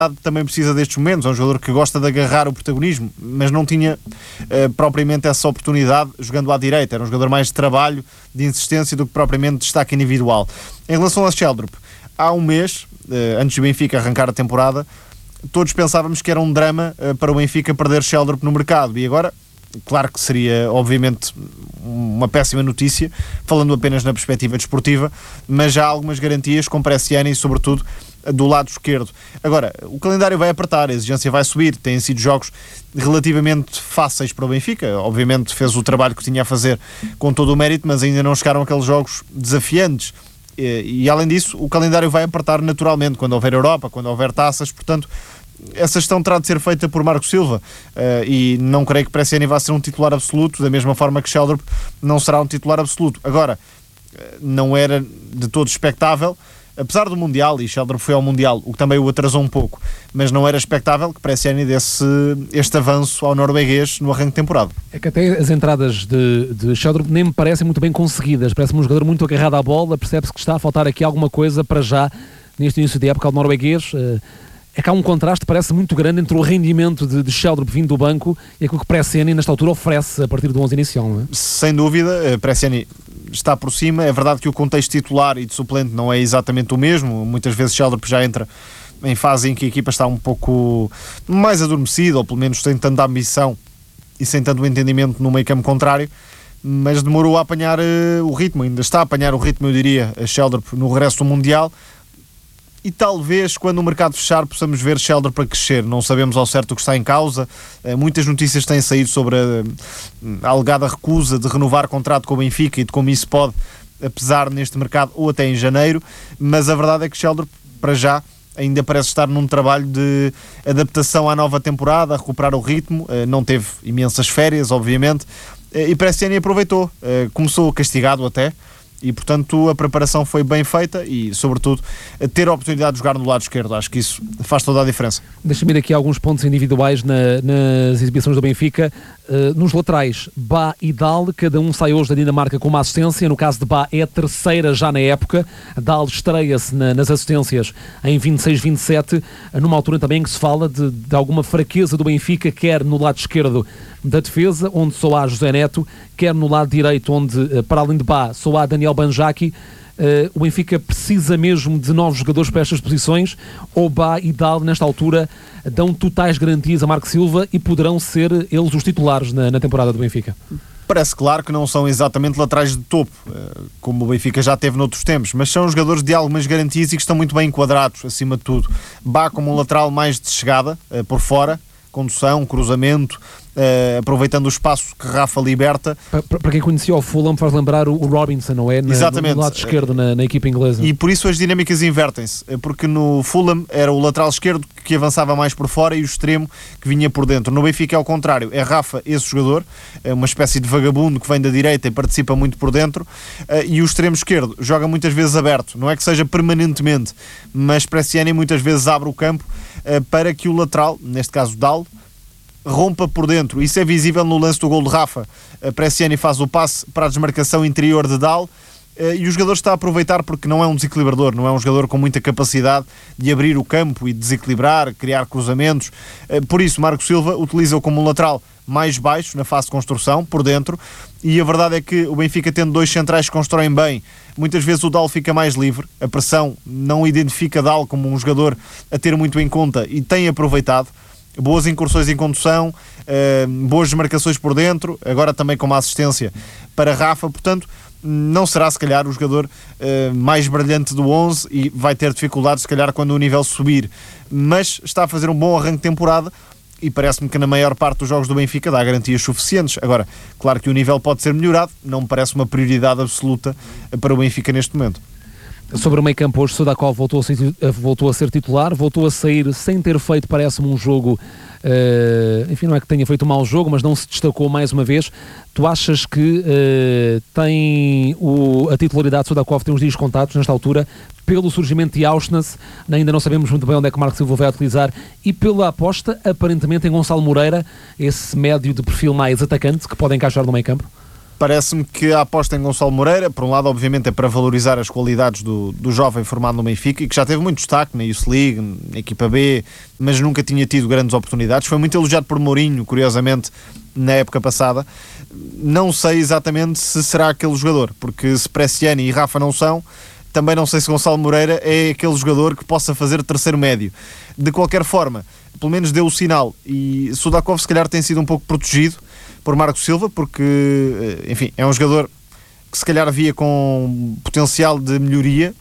também precisa destes momentos, é um jogador que gosta de agarrar o protagonismo, mas não tinha propriamente essa oportunidade jogando à direita, era um jogador mais de trabalho, de insistência do que propriamente de destaque individual. Em relação a Sheldrup, há um mês, antes do Benfica arrancar a temporada, todos pensávamos que era um drama para o Benfica perder Sheldrup no mercado, e agora, claro que seria obviamente uma péssima notícia, falando apenas na perspectiva desportiva, mas já há algumas garantias com Bresciani e sobretudo do lado esquerdo. Agora, o calendário vai apertar, a exigência vai subir, têm sido jogos relativamente fáceis para o Benfica, obviamente fez o trabalho que tinha a fazer com todo o mérito, mas ainda não chegaram aqueles jogos desafiantes, e além disso, o calendário vai apertar naturalmente, quando houver Europa, quando houver taças, portanto, essa gestão terá de ser feita por Marco Silva, e não creio que Bresciani vá ser um titular absoluto, da mesma forma que Sheldrup não será um titular absoluto. Agora, não era de todo expectável, apesar do Mundial, e Sheldrup foi ao Mundial, o que também o atrasou um pouco, mas não era expectável que Bresciani desse este avanço ao norueguês no arranque de temporada. É que até as entradas de Sheldrup nem me parecem muito bem conseguidas, parece-me um jogador muito agarrado à bola, percebe-se que está a faltar aqui alguma coisa para já, neste início de época, ao norueguês. É que há um contraste, parece muito grande, entre o rendimento de Sheldrup vindo do banco e aquilo que Bresciani nesta altura oferece a partir do 11 inicial, não é? Sem dúvida, Bresciani está por cima. É verdade que o contexto titular e de suplente não é exatamente o mesmo. Muitas vezes Sheldrup já entra em fase em que a equipa está um pouco mais adormecida, ou pelo menos sem tanta ambição e sem tanto entendimento no meio campo contrário, mas demorou a apanhar o ritmo, ainda está a apanhar o ritmo, eu diria, a Sheldrup no regresso do Mundial. E talvez quando o mercado fechar possamos ver Sheldrup para crescer. Não sabemos ao certo o que está em causa. Muitas notícias têm saído sobre a alegada recusa de renovar contrato com o Benfica e de como isso pode pesar neste mercado ou até em janeiro, mas a verdade é que Sheldrup, para já, ainda parece estar num trabalho de adaptação à nova temporada, a recuperar o ritmo. Não teve imensas férias, obviamente, e Bresciani aproveitou. Começou castigado até, e portanto a preparação foi bem feita e sobretudo ter a oportunidade de jogar no lado esquerdo, acho que isso faz toda a diferença. Deixa-me ir aqui alguns pontos individuais nas exibições do Benfica. Nos laterais, Bá e Dal, cada um sai hoje da Dinamarca com uma assistência. No caso de Bá é a terceira já na época. Dal estreia-se nas assistências em 26-27, numa altura também em que se fala de alguma fraqueza do Benfica, quer no lado esquerdo da defesa, onde só há José Neto, quer no lado direito, onde para além de Bá só há Daniel Banjaki. O Benfica precisa mesmo de novos jogadores para estas posições, ou Bá e Dal nesta altura dão totais garantias a Marco Silva e poderão ser eles os titulares na temporada do Benfica? Parece claro que não são exatamente laterais de topo, como o Benfica já teve noutros tempos, mas são jogadores de algumas garantias e que estão muito bem enquadrados, acima de tudo. Bá como um lateral mais de chegada, por fora, condução, cruzamento, aproveitando o espaço que Rafa liberta. Para quem conhecia o Fulham, faz lembrar o Robinson, não é? Exatamente. No lado esquerdo, na equipa inglesa. E por isso as dinâmicas invertem-se, porque no Fulham era o lateral esquerdo que avançava mais por fora e o extremo que vinha por dentro. No Benfica é ao contrário, é Rafa esse jogador, é uma espécie de vagabundo que vem da direita e participa muito por dentro, e o extremo esquerdo joga muitas vezes aberto, não é que seja permanentemente, mas Bresciani muitas vezes abre o campo para que o lateral, neste caso Dal, rompa por dentro. Isso é visível no lance do gol de Rafa. Bresciani faz o passe para a desmarcação interior de Dal, e o jogador está a aproveitar porque não é um desequilibrador, não é um jogador com muita capacidade de abrir o campo e desequilibrar, criar cruzamentos. Por isso Marco Silva utiliza-o como um lateral mais baixo na fase de construção, por dentro, e a verdade é que o Benfica, tendo dois centrais que constroem bem, muitas vezes o Dal fica mais livre, a pressão não identifica Dal como um jogador a ter muito em conta e tem aproveitado. Boas incursões em condução, boas marcações por dentro, agora também com uma assistência para Rafa, portanto não será se calhar o jogador mais brilhante do 11 e vai ter dificuldades se calhar quando o nível subir, mas está a fazer um bom arranque de temporada e parece-me que na maior parte dos jogos do Benfica dá garantias suficientes. Agora, claro que o nível pode ser melhorado, não me parece uma prioridade absoluta para o Benfica neste momento. Sobre o meio campo hoje, Sudakov voltou a ser titular, voltou a sair sem ter feito, parece-me, um jogo, enfim, não é que tenha feito um mau jogo, mas não se destacou mais uma vez. Tu achas que tem a titularidade de Sudakov tem uns dias contados nesta altura, pelo surgimento de Auschwitz, ainda não sabemos muito bem onde é que Marco Silva vai utilizar, e pela aposta, aparentemente, em Gonçalo Moreira, esse médio de perfil mais atacante, que pode encaixar no meio campo? Parece-me que a aposta em Gonçalo Moreira, por um lado, obviamente, é para valorizar as qualidades do jovem formado no Benfica e que já teve muito destaque na Youth League, na equipa B, mas nunca tinha tido grandes oportunidades. Foi muito elogiado por Mourinho, curiosamente, na época passada. Não sei exatamente se será aquele jogador, porque se Bresciani e Rafa não são, também não sei se Gonçalo Moreira é aquele jogador que possa fazer terceiro médio. De qualquer forma, pelo menos deu o sinal, e Sudakov se calhar tem sido um pouco protegido por Marco Silva, porque, enfim, é um jogador que se calhar havia com potencial de melhoria,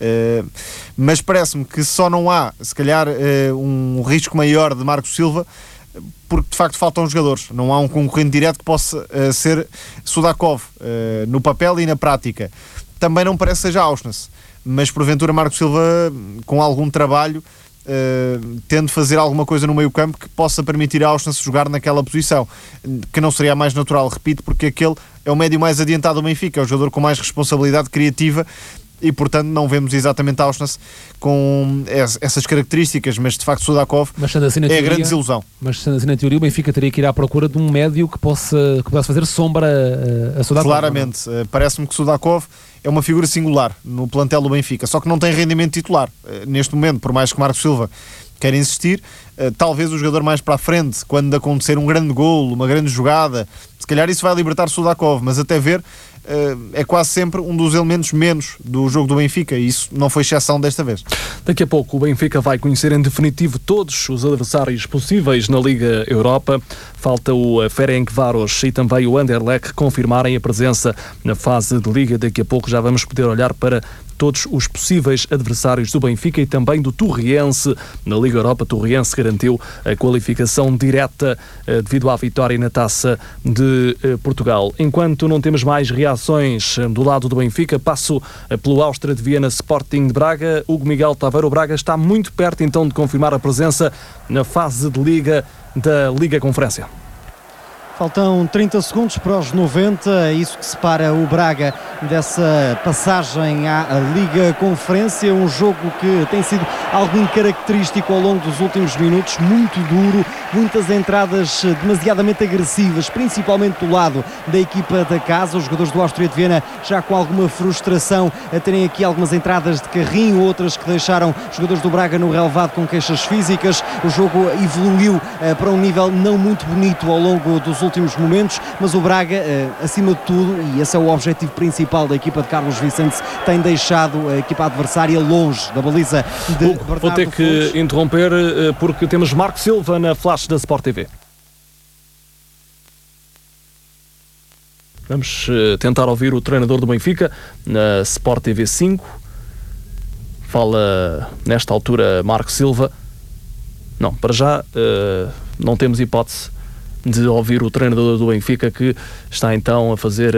mas parece-me que só não há, se calhar, um risco maior de Marco Silva, porque de facto faltam jogadores. Não há um concorrente direto que possa ser Sudakov, no papel e na prática. Também não parece que seja Auschwitz, mas porventura Marco Silva, com algum trabalho, tendo de fazer alguma coisa no meio campo que possa permitir a Auschwitz jogar naquela posição, que não seria a mais natural, repito, porque aquele é o médio mais adiantado do Benfica, é o jogador com mais responsabilidade criativa e portanto não vemos exatamente a Auschwitz com essas características, mas de facto Sudakov assim, é a grande desilusão. Mas sendo assim, na teoria, o Benfica teria que ir à procura de um médio que possa fazer sombra a Sudakov. Claramente, parece-me que Sudakov é uma figura singular no plantel do Benfica, só que não tem rendimento titular. Neste momento, por mais que Marco Silva queira insistir, talvez o jogador mais para a frente, quando acontecer um grande golo, uma grande jogada, se calhar isso vai libertar Sudakov, mas até ver, é quase sempre um dos elementos menos do jogo do Benfica, e isso não foi exceção desta vez. Daqui a pouco o Benfica vai conhecer em definitivo todos os adversários possíveis na Liga Europa. Falta o Ferencváros e também o Anderlecht confirmarem a presença na fase de Liga. Daqui a pouco já vamos poder olhar para todos os possíveis adversários do Benfica e também do Torriense. Na Liga Europa, Torriense garantiu a qualificação direta devido à vitória na Taça de Portugal. Enquanto não temos mais reações do lado do Benfica, passo pelo Áustria de Viena Sporting de Braga. Hugo Miguel Taveiro Braga está muito perto então de confirmar a presença na fase de Liga da Liga Conferência. Faltam 30 segundos para os 90, é isso que separa o Braga dessa passagem à Liga Conferência, um jogo que tem sido algo incaracterístico ao longo dos últimos minutos, muito duro, muitas entradas demasiadamente agressivas, principalmente do lado da equipa da casa, os jogadores do Áustria de Viena já com alguma frustração a terem aqui algumas entradas de carrinho, outras que deixaram os jogadores do Braga no relevado com queixas físicas. O jogo evoluiu para um nível não muito bonito ao longo dos últimos momentos, mas o Braga, acima de tudo, e esse é o objetivo principal da equipa de Carlos Vicente, tem deixado a equipa adversária longe da baliza de Bernardo. Vou ter que interromper porque temos Marco Silva na flash da Sport TV. Vamos tentar ouvir o treinador do Benfica na Sport TV 5. Fala nesta altura Marco Silva. Não, para já não temos hipótese de ouvir o treinador do Benfica, que está então a fazer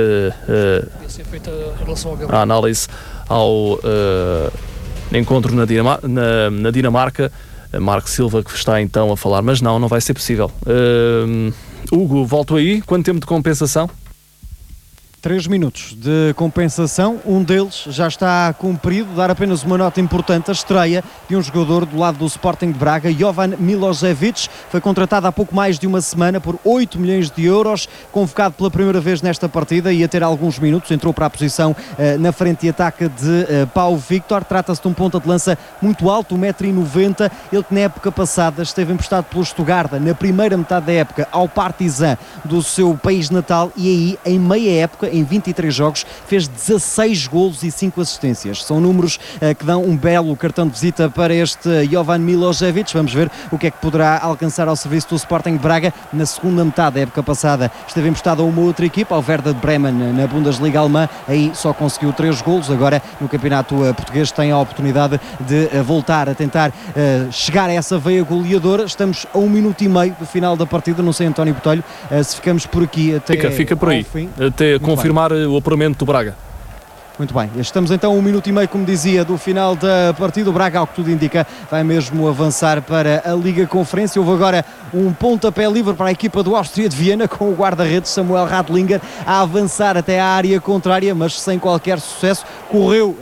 a análise ao encontro na Dinamarca. Marco Silva que está então a falar, mas não vai ser possível. Hugo, volto aí. Quanto tempo de compensação? 3 minutos de compensação, um deles já está cumprido. Dar apenas uma nota importante: a estreia de um jogador do lado do Sporting de Braga, Jovan Milosevic, foi contratado há pouco mais de uma semana por 8 milhões de euros, convocado pela primeira vez nesta partida e a ter alguns minutos, entrou para a posição na frente de ataque de Pau Victor. Trata-se de um ponta de lança muito alto, 1,90 m, ele que na época passada esteve emprestado pelo Stuttgart, na primeira metade da época, ao Partizan do seu país natal, e aí em meia época, em 23 jogos, fez 16 golos e 5 assistências. São números que dão um belo cartão de visita para este Jovan Milosevic. Vamos ver o que é que poderá alcançar ao serviço do Sporting de Braga. Na segunda metade da época passada esteve emprestado a uma outra equipa, ao Werder Bremen, na Bundesliga alemã. Aí só conseguiu 3 golos. Agora no campeonato português tem a oportunidade de voltar a tentar chegar a essa veia goleadora. Estamos a 1 minuto e meio do final da partida. Não sei, António Botelho, se ficamos por aqui até fica por aí, fim. até confirmar o apuramento do Braga. Muito bem, estamos então 1 minuto e meio, como dizia, do final da partida. O Braga, ao que tudo indica, vai mesmo avançar para a Liga Conferência. Houve agora um pontapé livre para a equipa do Áustria de Viena, com o guarda-redes Samuel Radlinger a avançar até à área contrária, mas sem qualquer sucesso. Correu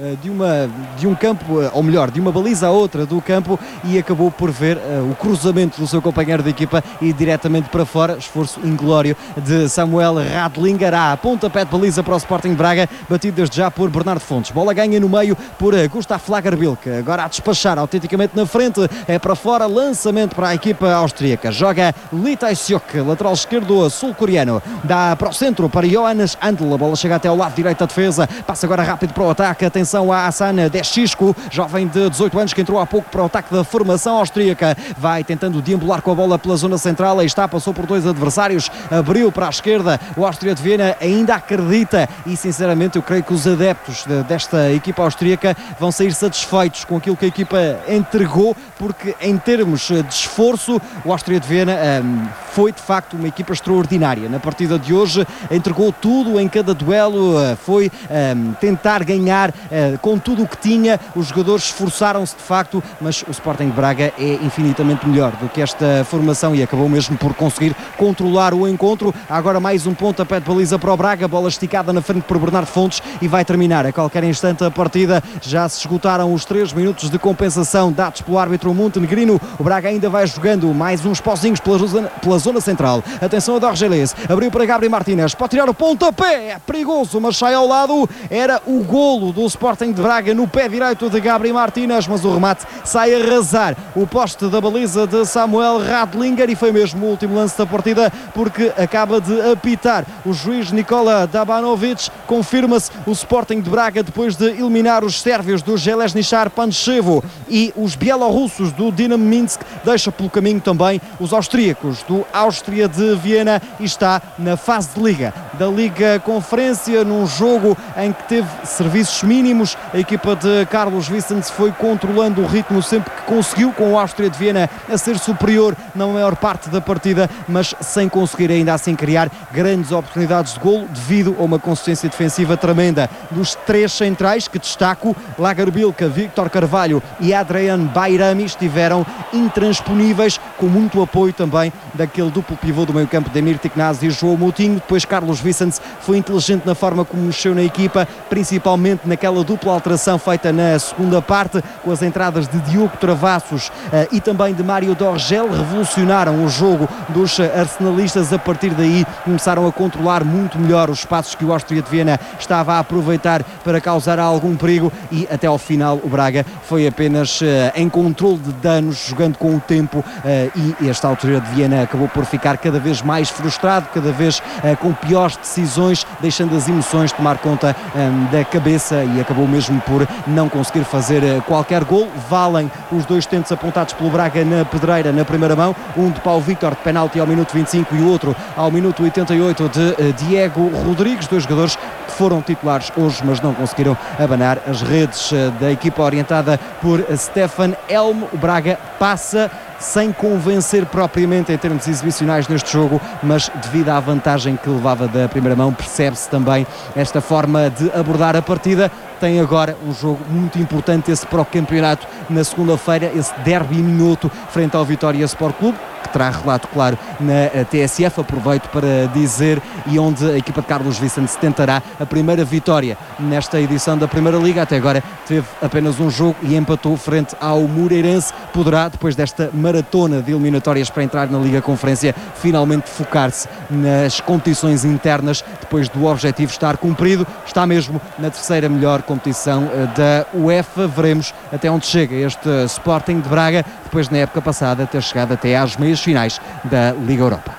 de um campo, ou melhor, de uma baliza a outra do campo, e acabou por ver o cruzamento do seu companheiro de equipa e diretamente para fora. Esforço inglório de Samuel Radlinger. Há pontapé de baliza para o Sporting de Braga, batido desde já por Bernardo Fontes. Bola ganha no meio por Gustav Lagerbilk, agora a despachar autenticamente na frente, é para fora, lançamento para a equipa austríaca. Joga Litai Siok, lateral esquerdo sul-coreano, dá para o centro para Johannes Andl, a bola chega até ao lado direito da defesa, passa agora rápido para o ataque, atenção a Hassan Deschisco, jovem de 18 anos que entrou há pouco para o ataque da formação austríaca, vai tentando deambular com a bola pela zona central, aí está, passou por 2 adversários, abriu para a esquerda, o Áustria de Viena ainda acredita, e sinceramente eu creio que os adeptos desta equipa austríaca vão sair satisfeitos com aquilo que a equipa entregou, porque em termos de esforço o Áustria de Viena foi de facto uma equipa extraordinária na partida de hoje, entregou tudo em cada duelo, foi tentar ganhar com tudo o que tinha, os jogadores esforçaram-se de facto, mas o Sporting de Braga é infinitamente melhor do que esta formação e acabou mesmo por conseguir controlar o encontro. Há agora mais um pontapé de baliza para o Braga, bola esticada na frente por Bernardo Fontes e vai terminar a qualquer instante a partida. Já se esgotaram os 3 minutos de compensação dados pelo árbitro montenegrino. O Braga ainda vai jogando mais uns pozinhos pela zona central. Atenção a Dorgeles, abriu para Gabriel Martínez, pode tirar o pontapé, é perigoso, mas sai ao lado. Era o golo do Sporting de Braga no pé direito de Gabriel Martínez, mas o remate sai a arrasar o poste da baliza de Samuel Radlinger e foi mesmo o último lance da partida, porque acaba de apitar o juiz Nikola Dabanovic. Confirma-se o Sporting de Braga depois de eliminar os sérvios do Železničar Pančevo e os bielorrussos do Dinamo Minsk, deixa pelo caminho também os austríacos do Áustria de Viena e está na fase de Liga da Liga Conferência, num jogo em que teve serviços mínimos. A equipa de Carlos Vicens foi controlando o ritmo sempre que conseguiu, com o Áustria de Viena a ser superior na maior parte da partida, mas sem conseguir ainda assim criar grandes oportunidades de golo devido a uma consistência defensiva tremenda dos 3 centrais que destaco. Lagerbilk, Víctor Carvalho e Adrian Bayrami estiveram intransponíveis, com muito apoio também daquele duplo pivô do meio campo, Demir Tiknaz e João Moutinho. Depois Carlos Vicens foi inteligente na forma como mexeu na equipa, principalmente naquela dupla alteração feita na segunda parte, com as entradas de Diogo Travassos e também de Mário Dorgel, revolucionaram o jogo dos arsenalistas. A partir daí começaram a controlar muito melhor os espaços que o Áustria de Viena estava a aproveitar para causar algum perigo e até ao final o Braga foi apenas em controle de danos, jogando com o tempo, e esta altura de Viena acabou por ficar cada vez mais frustrado, cada vez com piores decisões, deixando as emoções tomar conta da cabeça e acabou mesmo por não conseguir fazer qualquer gol. Valem os 2 tentos apontados pelo Braga na pedreira na primeira mão, um de Paulo Victor de penalti ao minuto 25 e o outro ao minuto 88 de Diego Rodrigues, 2 jogadores que foram titulares hoje, mas não conseguiram abanar as redes da equipa orientada por Stefan Helm. O Braga passa sem convencer propriamente em termos exibicionais neste jogo, mas devido à vantagem que levava da primeira mão, percebe-se também esta forma de abordar a partida. Tem agora um jogo muito importante, esse para o campeonato, na segunda-feira, esse derby minhoto frente ao Vitória Sport Clube, que terá relato, claro, na TSF, aproveito para dizer, e onde a equipa de Carlos Vicens tentará a primeira vitória nesta edição da Primeira Liga. Até agora teve apenas um jogo e empatou frente ao Moreirense. Poderá, depois desta maratona de eliminatórias para entrar na Liga Conferência, finalmente focar-se nas competições internas, depois do objetivo estar cumprido. Está mesmo na terceira melhor competição da UEFA. Veremos até onde chega este Sporting de Braga, depois na época passada ter chegado até às meias finais da Liga Europa.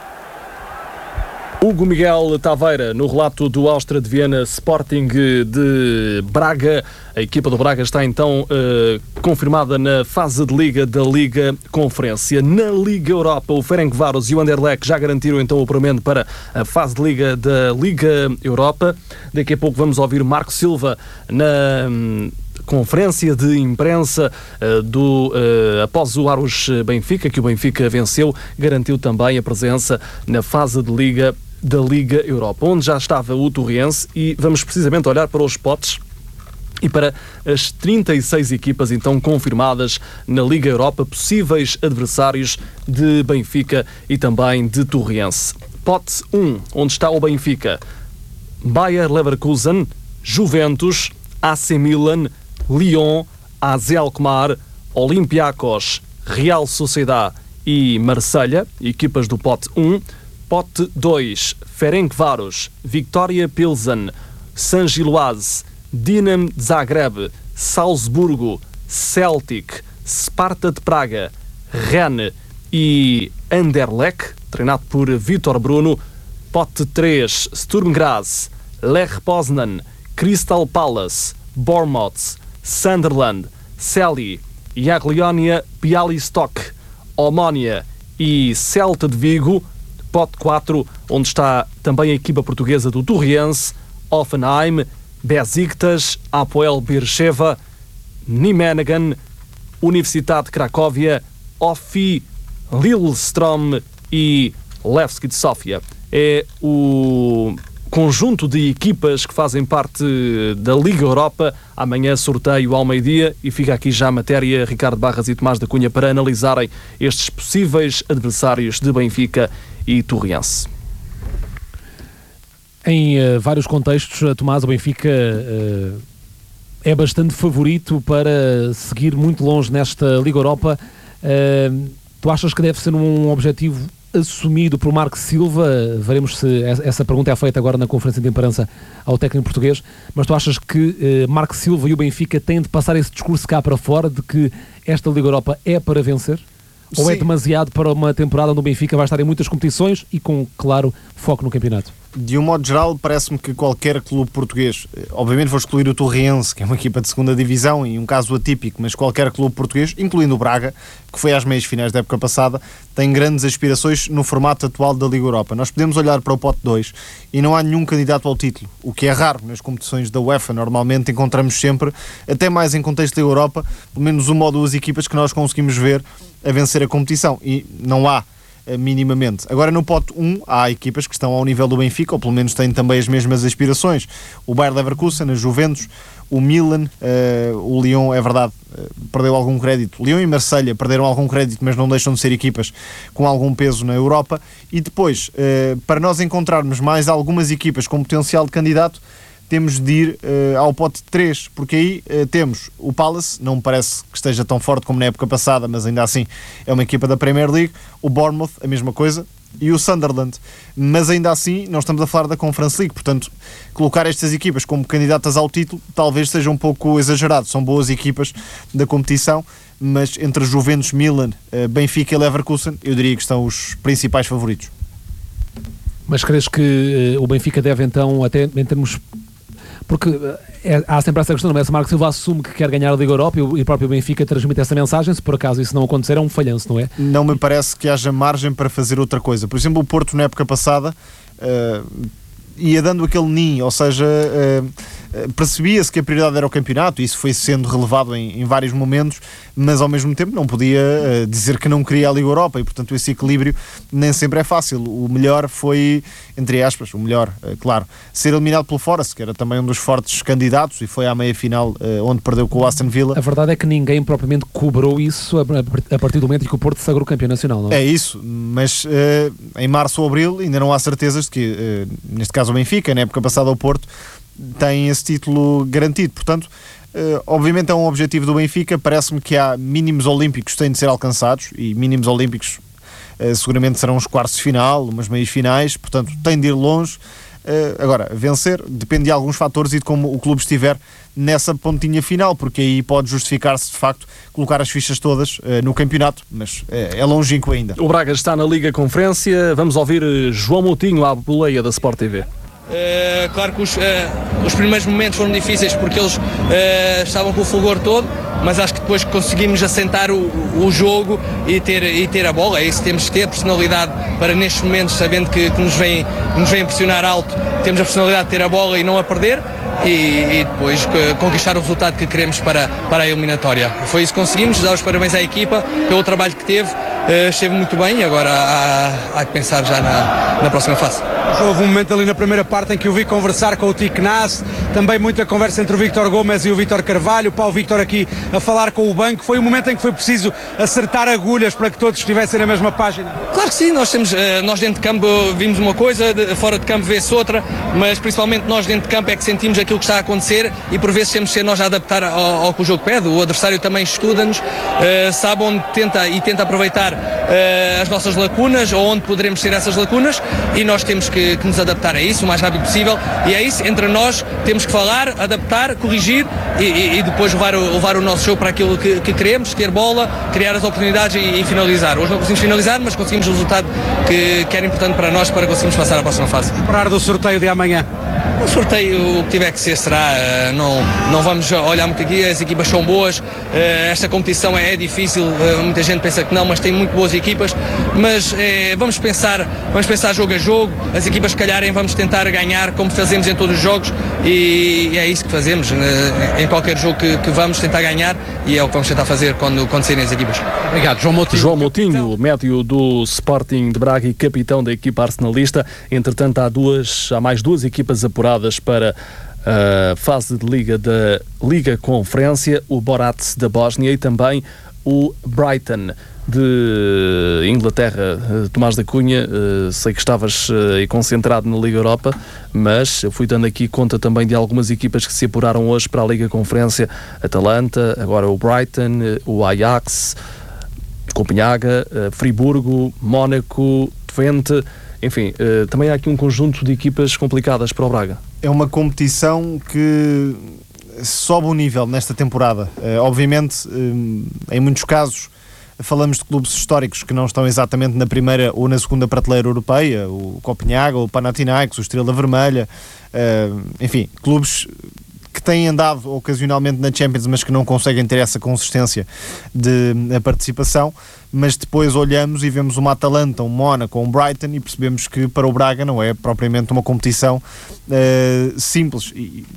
Hugo Miguel Taveira, no relato do Áustria de Viena Sporting de Braga. A equipa do Braga está então confirmada na fase de Liga da Liga Conferência. Na Liga Europa, o Ferencváros e o Anderlecht já garantiram então o apuramento para a fase de Liga da Liga Europa. Daqui a pouco vamos ouvir Marco Silva na conferência de imprensa após o Aros Benfica, que o Benfica venceu, garantiu também a presença na fase de Liga da Liga Europa, onde já estava o Torriense, e vamos precisamente olhar para os spots E para as 36 equipas então confirmadas na Liga Europa, possíveis adversários de Benfica e também de Torriense. Pote 1, onde está o Benfica: Bayer Leverkusen, Juventus, AC Milan, Lyon, AZ Alkmaar, Olympiacos, Real Sociedad e Marselha, equipas do Pote 1. Pote 2, Ferencváros, Victoria Pilsen, San Giloase, Dinamo Zagreb, Salzburgo, Celtic, Sparta de Praga, Rennes e Anderlecht, treinado por Vítor Bruno. Pote 3, Sturm Graz, Lech Poznan, Crystal Palace, Bournemouth, Sunderland, Celje, Jagiellonia Bialystok, Omonia e Celta de Vigo. Pote 4, onde está também a equipa portuguesa do Torriense, Hoffenheim, Besiktas, Apoel Beersheva, Nijmegen, Universidade de Cracóvia, Offi, Lillestrøm e Levski de Sofia. É o conjunto de equipas que fazem parte da Liga Europa. Amanhã sorteio ao meio-dia e fica aqui já a matéria, Ricardo Barras e Tomás da Cunha, para analisarem estes possíveis adversários de Benfica e Torriense. Em vários contextos, Tomás, o Benfica é bastante favorito para seguir muito longe nesta Liga Europa. Tu achas que deve ser um objetivo assumido por Marco Silva? Veremos se essa pergunta é feita agora na conferência de imprensa ao técnico português, mas tu achas que Marco Silva e o Benfica têm de passar esse discurso cá para fora de que esta Liga Europa é para vencer? Ou Sim. é demasiado para uma temporada onde o Benfica vai estar em muitas competições e com, claro, foco no campeonato? De um modo geral, parece-me que qualquer clube português, obviamente vou excluir o Torriense, que é uma equipa de segunda divisão e um caso atípico, mas qualquer clube português, incluindo o Braga, que foi às meias finais da época passada, tem grandes aspirações no formato atual da Liga Europa. Nós podemos olhar para o Pote 2 e não há nenhum candidato ao título, o que é raro nas competições da UEFA. Normalmente encontramos sempre, até mais em contexto da Europa, pelo menos uma ou duas equipas que nós conseguimos ver a vencer a competição, e não há minimamente. Agora no Pote 1 há equipas que estão ao nível do Benfica, ou pelo menos têm também as mesmas aspirações. O Bayer Leverkusen, a Juventus, o Milan, o Lyon, é verdade, perdeu algum crédito. Lyon e Marselha perderam algum crédito, mas não deixam de ser equipas com algum peso na Europa. E depois, para nós encontrarmos mais algumas equipas com potencial de candidato, temos de ir ao Pote 3, porque aí temos o Palace, não me parece que esteja tão forte como na época passada, mas ainda assim é uma equipa da Premier League, o Bournemouth, a mesma coisa, e o Sunderland, mas ainda assim não estamos a falar da Conference League, portanto colocar estas equipas como candidatas ao título talvez seja um pouco exagerado. São boas equipas da competição, mas entre Juventus, Milan, Benfica e Leverkusen eu diria que estão os principais favoritos. Mas crees que o Benfica deve então, até em termos... Porque há sempre essa questão, não é? Se Marco Silva assume que quer ganhar a Liga Europa e o próprio Benfica transmite essa mensagem, se por acaso isso não acontecer, é um falhanço, não é? Não me parece que haja margem para fazer outra coisa. Por exemplo, o Porto na época passada ia dando aquele ninho, ou seja, percebia-se que a prioridade era o campeonato, e isso foi sendo relevado em vários momentos, mas ao mesmo tempo não podia dizer que não queria a Liga Europa, e portanto esse equilíbrio nem sempre é fácil. O melhor foi, entre aspas, o melhor, claro, ser eliminado pelo Forest, que era também um dos fortes candidatos, e foi à meia-final onde perdeu com o Aston Villa. A verdade é que ninguém propriamente cobrou isso a partir do momento em que o Porto sagrou campeão nacional, não é? É isso, mas em março ou abril ainda não há certezas de que, neste caso o Benfica, na época passada o Porto, tem esse título garantido. Portanto, obviamente é um objetivo do Benfica. Parece-me que há mínimos olímpicos que têm de ser alcançados, e mínimos olímpicos seguramente serão os quartos de final, umas meias finais, portanto tem de ir longe. Agora, vencer depende de alguns fatores e de como o clube estiver nessa pontinha final, porque aí pode justificar-se de facto colocar as fichas todas no campeonato, mas é longínquo ainda. O Braga está na Liga Conferência. Vamos ouvir João Moutinho à boleia da Sport TV. Claro que os primeiros momentos foram difíceis porque eles estavam com o fulgor todo, mas acho que depois conseguimos assentar o jogo e ter a bola. É isso que temos que ter, personalidade para nestes momentos, sabendo que nos vem pressionar alto, temos a personalidade de ter a bola e não a perder, e depois conquistar o resultado que queremos para a eliminatória. Foi isso que conseguimos. Dar os parabéns à equipa pelo trabalho que teve, esteve muito bem e agora há que pensar já na próxima fase. Houve um momento ali na primeira parte em que o vi conversar com o Tico Nas, também muita conversa entre o Víctor Gomes e o Vítor Carvalho, o Paulo Víctor aqui a falar com o banco. Foi um momento em que foi preciso acertar agulhas para que todos estivessem na mesma página. Claro que sim, nós dentro de campo vimos uma coisa, fora de campo vê-se outra, mas principalmente nós dentro de campo é que sentimos aquilo que está a acontecer e por vezes temos de ser nós a adaptar ao que o jogo pede. O adversário também estuda-nos, sabe onde tenta aproveitar as nossas lacunas ou onde poderemos ter essas lacunas e nós temos que nos adaptar a isso o mais rápido possível e é isso, entre nós temos que falar, adaptar, corrigir e depois levar o nosso jogo para aquilo que queremos, ter bola, criar as oportunidades e finalizar. Hoje não conseguimos finalizar, mas conseguimos o resultado que era importante para nós para conseguirmos passar à próxima fase. Esperar do sorteio de amanhã. O sorteio, o que tiver que ser, será. Não vamos olhar muito aqui, as equipas são boas, esta competição é difícil, muita gente pensa que não, mas tem muito boas equipas, mas vamos pensar jogo a jogo, as equipas se calharem, vamos tentar ganhar como fazemos em todos os jogos e é isso que fazemos, em qualquer jogo que vamos tentar ganhar e é o que vamos tentar fazer quando saírem as equipas. Obrigado, João Moutinho. João Moutinho, médio do Sporting de Braga e capitão da equipa arsenalista. Entretanto, há mais duas equipas apuradas para a fase de Liga da Liga Conferência, o Borac da Bósnia e também o Brighton de Inglaterra. Tomás da Cunha, sei que estavas concentrado na Liga Europa, mas eu fui dando aqui conta também de algumas equipas que se apuraram hoje para a Liga Conferência: Atalanta, agora o Brighton, o Ajax, Copenhaga, Friburgo, Mónaco, Twente. Enfim, também há aqui um conjunto de equipas complicadas para o Braga. É uma competição que sobe o nível nesta temporada. Obviamente, em muitos casos, falamos de clubes históricos que não estão exatamente na primeira ou na segunda prateleira europeia, o Copenhaga, o Panathinaikos, o Estrela Vermelha, enfim, clubes que têm andado ocasionalmente na Champions, mas que não conseguem ter essa consistência de participação, mas depois olhamos e vemos uma Atalanta, um Mónaco, um Brighton e percebemos que para o Braga não é propriamente uma competição simples.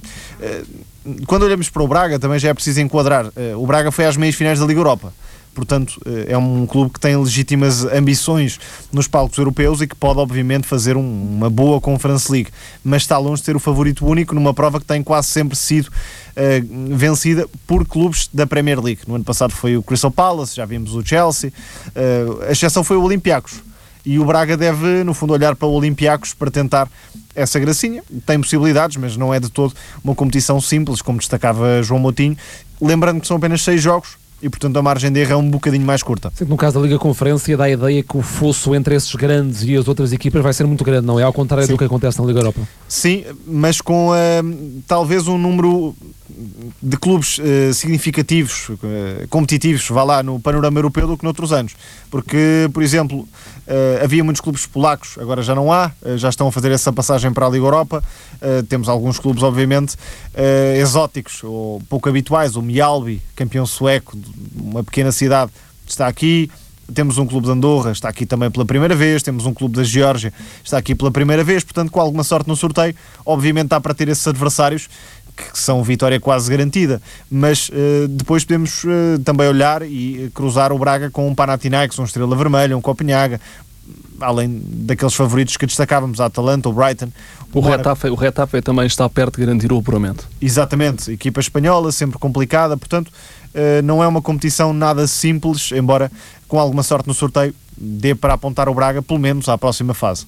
Quando olhamos para o Braga também já é preciso enquadrar, o Braga foi às meias finais da Liga Europa. Portanto, é um clube que tem legítimas ambições nos palcos europeus e que pode, obviamente, fazer uma boa Conference League, mas está longe de ser o favorito único numa prova que tem quase sempre sido vencida por clubes da Premier League. No ano passado foi o Crystal Palace, já vimos o Chelsea, a exceção foi o Olympiacos. E o Braga deve, no fundo, olhar para o Olympiacos para tentar essa gracinha. Tem possibilidades, mas não é de todo uma competição simples, como destacava João Moutinho. Lembrando que são apenas 6 jogos, e portanto a margem de erro é um bocadinho mais curta. Sempre no caso da Liga Conferência dá a ideia que o fosso entre esses grandes e as outras equipas vai ser muito grande, não é? Ao contrário do que acontece na Liga Europa. Sim, mas com talvez um número de clubes significativos, competitivos, vá lá, no panorama europeu do que noutros anos. Porque, por exemplo, havia muitos clubes polacos, agora já não há, já estão a fazer essa passagem para a Liga Europa. Temos alguns clubes, obviamente, exóticos ou pouco habituais. O Mjällby, campeão sueco de uma pequena cidade, está aqui. Temos um clube de Andorra, está aqui também pela primeira vez. Temos um clube da Geórgia, está aqui pela primeira vez. Portanto, com alguma sorte no sorteio, obviamente dá para ter esses adversários que são vitória quase garantida, mas depois podemos também olhar e cruzar o Braga com um Panathinaikos, um Estrela Vermelha, um Copenhaga, além daqueles favoritos que destacávamos, a Atalanta, o Brighton. O Retafe também está perto de garantir o apuramento. Exatamente, equipa espanhola, sempre complicada, portanto não é uma competição nada simples, embora com alguma sorte no sorteio dê para apontar o Braga pelo menos à próxima fase.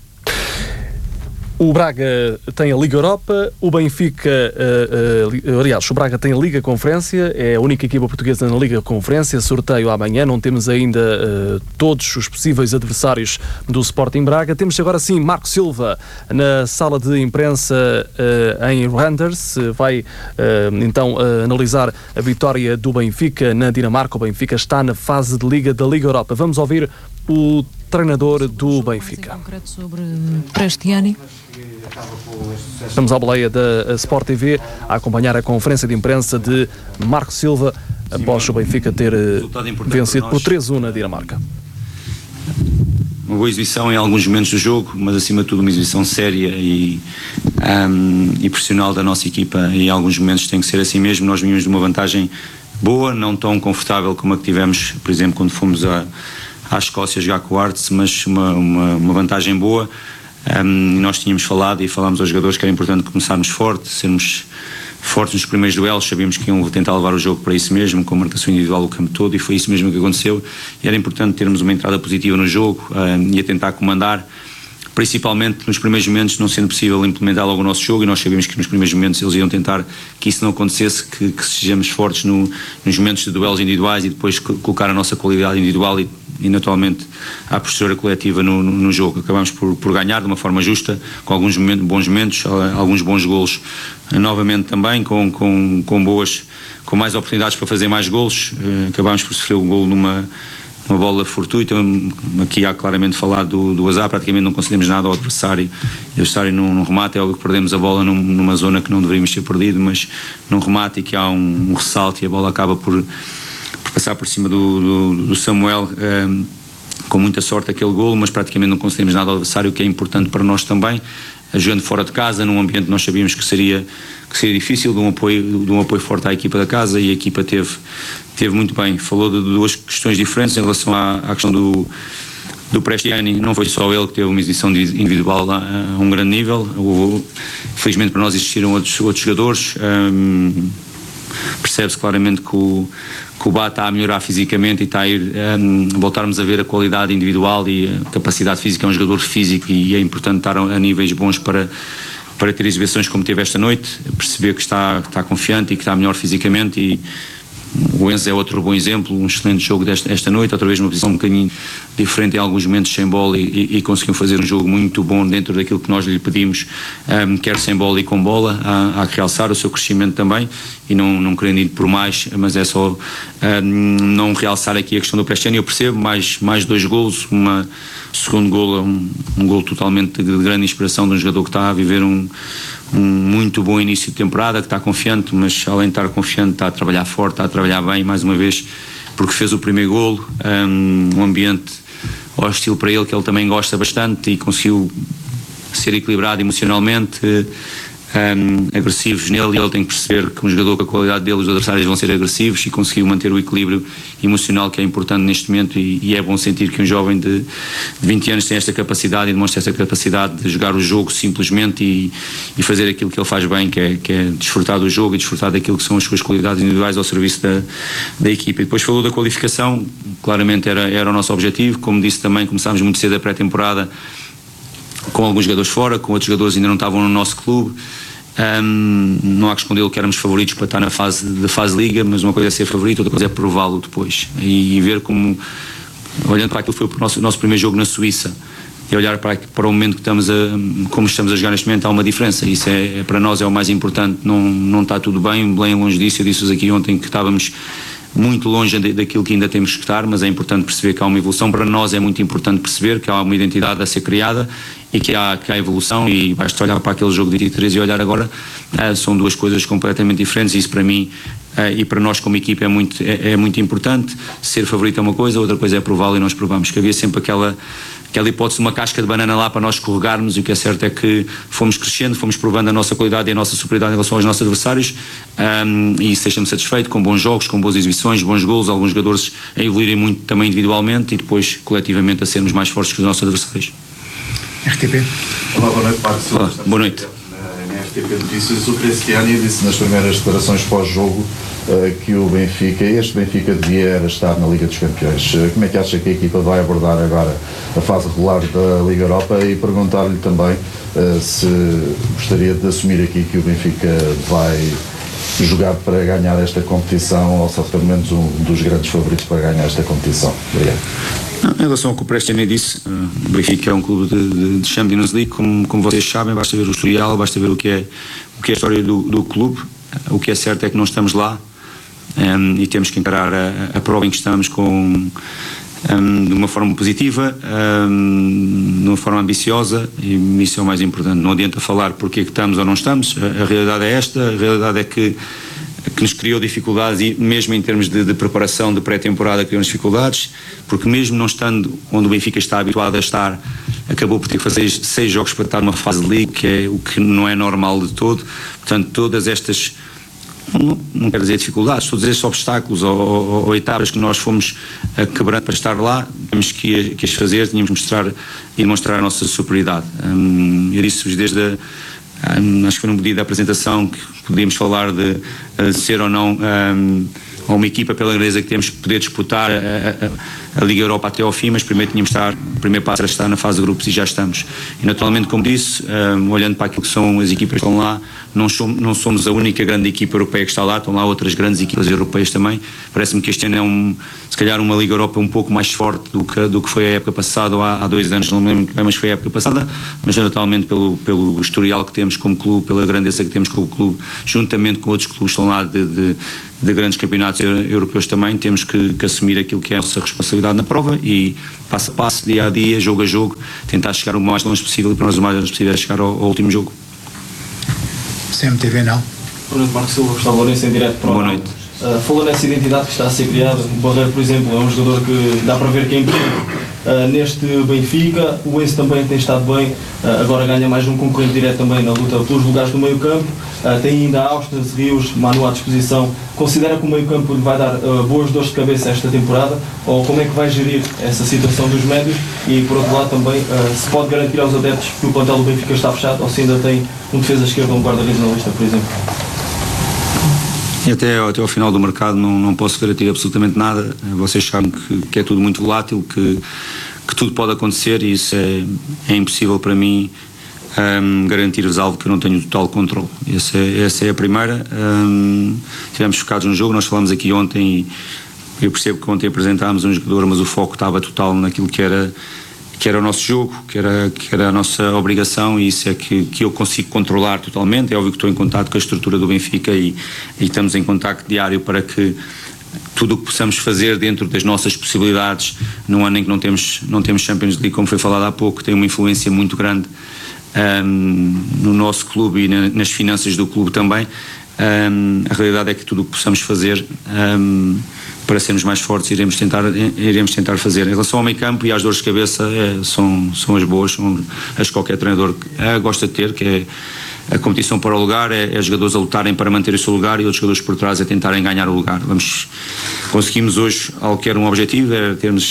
O Braga tem a Liga Europa, o Benfica, aliás, o Braga tem a Liga Conferência, é a única equipa portuguesa na Liga Conferência, sorteio amanhã, não temos ainda todos os possíveis adversários do Sporting Braga. Temos agora sim Marco Silva na sala de imprensa em Randers, vai então analisar a vitória do Benfica na Dinamarca. O Benfica está na fase de Liga da Liga Europa. Vamos ouvir o treinador do Benfica. Para este ano. Estamos à boleia da Sport TV a acompanhar a conferência de imprensa de Marco Silva após o Benfica ter vencido por 3-1 na Dinamarca. Uma boa exibição em alguns momentos do jogo, mas acima de tudo uma exibição séria e profissional da nossa equipa, e em alguns momentos tem que ser assim mesmo. Nós vínhamos de uma vantagem boa, não tão confortável como a que tivemos, por exemplo, quando fomos à Escócia jogar com o Hearts, mas uma vantagem boa. Nós tínhamos falado e falámos aos jogadores que era importante começarmos sermos fortes nos primeiros duelos, sabíamos que iam tentar levar o jogo para isso mesmo, com marcação individual o campo todo, e foi isso mesmo que aconteceu, e era importante termos uma entrada positiva no jogo e a tentar comandar, principalmente nos primeiros momentos, não sendo possível implementar logo o nosso jogo, e nós sabíamos que nos primeiros momentos eles iam tentar que isso não acontecesse, que sejamos fortes nos momentos de duelos individuais e depois colocar a nossa qualidade individual e naturalmente a postura coletiva no jogo. Acabamos por ganhar de uma forma justa, com alguns bons momentos, alguns bons golos, novamente também com mais oportunidades para fazer mais golos. Acabámos por sofrer o golo numa bola fortuita. Aqui há claramente falado do azar, praticamente não concedemos nada ao adversário, e o adversário num remate, é óbvio que perdemos a bola numa zona que não deveríamos ter perdido, mas num remate, e que há um ressalto e a bola acaba por passar por cima do Samuel, com muita sorte aquele golo, mas praticamente não concedemos nada ao adversário, o que é importante para nós também, jogando fora de casa, num ambiente que nós sabíamos que seria difícil, de um apoio forte à equipa da casa, e a equipa teve muito bem. Falou de duas questões diferentes em relação à questão do Prestiani. Não foi só ele que teve uma exibição individual a um grande nível, felizmente para nós existiram outros jogadores. Percebe-se claramente que o Bá está a melhorar fisicamente e está a ir voltarmos a ver a qualidade individual e a capacidade física. É um jogador físico e é importante estar a níveis bons para ter exibições como teve esta noite, perceber que está confiante e que está melhor fisicamente. E o Enzo é outro bom exemplo, um excelente jogo esta noite, outra vez numa posição um bocadinho diferente em alguns momentos sem bola, e conseguiu fazer um jogo muito bom dentro daquilo que nós lhe pedimos, quer sem bola e com bola. Há que realçar o seu crescimento também, e não querendo ir por mais, mas é só não realçar aqui a questão do Prestiani. Eu percebo, mais 2 golos, segundo golo, um golo totalmente de grande inspiração de um jogador que está a viver um muito bom início de temporada, que está confiante, mas além de estar confiante está a trabalhar forte, está a trabalhar bem, mais uma vez, porque fez o primeiro golo, um ambiente hostil para ele, que ele também gosta bastante, e conseguiu ser equilibrado emocionalmente, agressivos nele, e ele tem que perceber que um jogador com a qualidade dele, os adversários vão ser agressivos, e conseguiu manter o equilíbrio emocional, que é importante neste momento, e é bom sentir que um jovem de 20 anos tem esta capacidade e demonstra esta capacidade de jogar o jogo simplesmente e fazer aquilo que ele faz bem, que é desfrutar do jogo e desfrutar daquilo que são as suas qualidades individuais ao serviço da equipa. E depois falou da qualificação, claramente era o nosso objetivo. Como disse também, começámos muito cedo a pré-temporada com alguns jogadores fora, com outros jogadores ainda não estavam no nosso clube. Não há que esconder que éramos favoritos para estar na fase liga, mas uma coisa é ser favorito, outra coisa é prová-lo depois, e ver como, olhando para aquilo que foi o nosso primeiro jogo na Suíça, e olhar para o momento que como estamos a jogar neste momento, há uma diferença. Isso para nós é o mais importante. Não está tudo bem longe disso. Eu disse-vos aqui ontem que estávamos muito longe daquilo que ainda temos que estar, mas é importante perceber que há uma evolução. Para nós é muito importante perceber que há uma identidade a ser criada e que há evolução, e basta olhar para aquele jogo de 23 e olhar agora, são duas coisas completamente diferentes. Isso para mim e para nós como equipa é muito importante. Ser favorito é uma coisa, outra coisa é prová-lo, e nós provamos que havia sempre aquela hipótese de uma casca de banana lá para nós escorregarmos, e o que é certo é que fomos crescendo, fomos provando a nossa qualidade e a nossa superioridade em relação aos nossos adversários, e isso deixa-me satisfeito, com bons jogos, com boas exibições, bons golos, alguns jogadores a evoluírem muito também individualmente, e depois coletivamente a sermos mais fortes que os nossos adversários. RTP. Olá, boa noite, Marcos. Olá, boa noite. Na RTP Notícias, o Prestiani disse nas primeiras declarações pós-jogo que este Benfica devia estar na Liga dos Campeões. Como é que acha que a equipa vai abordar agora a fase regular da Liga Europa? E perguntar-lhe também se gostaria de assumir aqui que o Benfica vai jogar para ganhar esta competição, ou só pelo menos um dos grandes favoritos para ganhar esta competição. Obrigado. Em relação ao que o Prestiani disse, o Benfica é um clube de Champions League, como vocês sabem, basta ver o historial, basta ver o que é a história do clube. O que é certo é que não estamos lá, e temos que encarar a prova em que estamos de uma forma positiva, de uma forma ambiciosa, e isso é o mais importante. Não adianta falar porque é que estamos ou não estamos. A realidade é esta, a realidade é que nos criou dificuldades, e mesmo em termos de preparação de pré-temporada criou-nos dificuldades, porque mesmo não estando onde o Benfica está habituado a estar, acabou por ter que fazer 6 jogos para estar numa fase de liga, que é o que não é normal de todo. Portanto, todas estas não quero dizer dificuldades, estou a dizer esses obstáculos ou etapas que nós fomos quebrando para estar lá, tínhamos que as fazer, tínhamos que mostrar e demonstrar a nossa superioridade. Eu disse-vos desde acho que foi no pedido da apresentação que podíamos falar de ser ou não uma equipa pela grandeza que temos que poder disputar a Liga Europa até ao fim, mas primeiro tínhamos de estar, o primeiro passo era estar na fase de grupos e já estamos. E naturalmente, como disse, olhando para aquilo que são as equipas que estão lá, não somos a única grande equipa europeia que está lá, estão lá outras grandes equipas europeias também. Parece-me que este ano é se calhar uma Liga Europa um pouco mais forte do que foi a época passada, ou há 2 anos, não me lembro bem, mas foi a época passada, mas naturalmente pelo historial que temos como clube, pela grandeza que temos como clube, juntamente com outros clubes que estão lá de grandes campeonatos europeus também, temos que assumir aquilo que é a nossa responsabilidade na prova e passo a passo, dia a dia, jogo a jogo, tentar chegar o mais longe possível e para nós o mais longe possível é chegar ao último jogo. CMTV não. Boa noite, Marcos Silva, Gustavo Lourenço em direto para o... Boa noite. Falou nessa identidade que está a ser criada. O Barreiro, por exemplo, é um jogador que dá para ver que é importante neste Benfica. O Enzo também tem estado bem, agora ganha mais um concorrente direto também na luta pelos lugares do meio campo. Tem ainda Austin, Rios, Manu à disposição. Considera que o meio campo lhe vai dar boas dores de cabeça esta temporada? Ou como é que vai gerir essa situação dos médios? E por outro lado também, se pode garantir aos adeptos que o plantel do Benfica está fechado ou se ainda tem um defesa esquerda ou um guarda-redes na lista, por exemplo? E até ao final do mercado não posso garantir absolutamente nada. Vocês sabem que é tudo muito volátil, que tudo pode acontecer e isso é impossível para mim garantir-vos algo que eu não tenho total controle. Essa é a primeira. Estivemos focados no jogo, nós falamos aqui ontem e eu percebo que ontem apresentámos um jogador, mas o foco estava total naquilo que era o nosso jogo, que era a nossa obrigação e isso é que eu consigo controlar totalmente. É óbvio que estou em contato com a estrutura do Benfica e estamos em contacto diário para que tudo o que possamos fazer dentro das nossas possibilidades num ano em que não temos Champions League, como foi falado há pouco, tem uma influência muito grande no nosso clube e nas finanças do clube também. A realidade é que tudo o que possamos fazer para sermos mais fortes iremos tentar fazer. Em relação ao meio campo e às dores de cabeça, são as boas, são as que qualquer treinador gosta de ter, que é a competição para o lugar, é jogadores a lutarem para manter o seu lugar e outros jogadores por trás a tentarem ganhar o lugar. Conseguimos hoje algo que era um objetivo, era